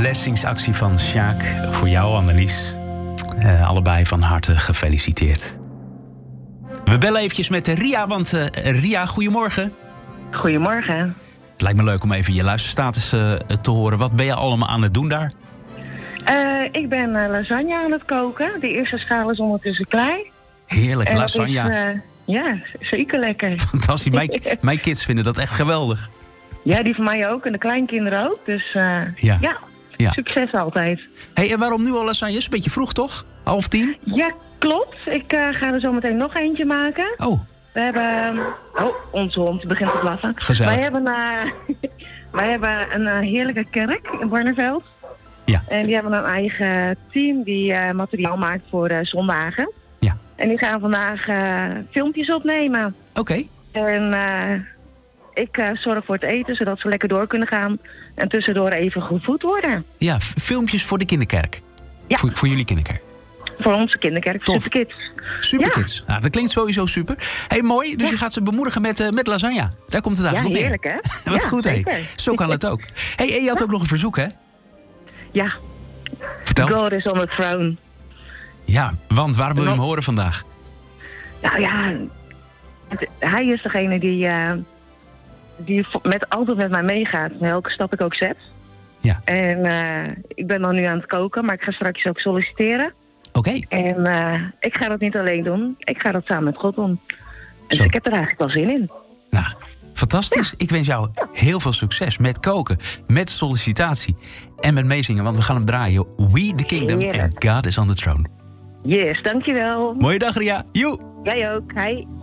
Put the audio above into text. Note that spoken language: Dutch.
Blessingsactie van Sjaak. Voor jou, Annelies. Allebei van harte gefeliciteerd. We bellen eventjes met Ria, want Ria, goedemorgen. Goedemorgen. Het lijkt me leuk om even je luisterstatus te horen. Wat ben je allemaal aan het doen daar? Ik ben lasagne aan het koken. De eerste schaal is ondertussen klaar. Heerlijk, En lasagne. Is, ja, zeker lekker. Fantastisch. Mijn kids vinden dat echt geweldig. Ja, die van mij ook en de kleinkinderen ook. Dus ja, succes altijd. Hey, en waarom nu al lasagne? Is een beetje vroeg, toch? 9:30? Ja, klopt. Ik ga er zo meteen nog eentje maken. Oh. We hebben... onze hond begint te blaffen. Gezellig. Wij hebben een heerlijke kerk in Barneveld. Ja. En die hebben een eigen team die materiaal maakt voor zondagen. Ja. En die gaan vandaag filmpjes opnemen. Oké. En ik zorg voor het eten, zodat ze lekker door kunnen gaan. En tussendoor even gevoed worden. Ja, filmpjes voor de kinderkerk. Ja. Voor jullie kinderkerk. Voor onze kinderkerk, Tof. Superkids. Superkids. Ja. Nou, dat klinkt sowieso super. Hey, mooi. Dus je gaat ze bemoedigen met lasagne. Daar komt het eigenlijk op neer. Heerlijk, hè? Wat ja, goed, hé. zeker. Zo kan het ook. Hey, en je had ook nog een verzoek, hè? Ja. Vertel. God is on the throne. Ja, want waar wil je hem horen vandaag? Nou ja, hij is degene die altijd met mij meegaat. Welke stap ik ook zet. Ja. En ik ben dan nu aan het koken, maar ik ga straks ook solliciteren. Oké. En ik ga dat niet alleen doen. Ik ga dat samen met God doen. Dus Zo. ik heb er eigenlijk wel zin in. Nou, fantastisch. Ja. Ik wens jou heel veel succes met koken, met sollicitatie en met meezingen. Want we gaan hem draaien. We the Kingdom and God is on the throne. Yes, dankjewel. Mooie dag, Ria. Joe. Jij ook. Hi.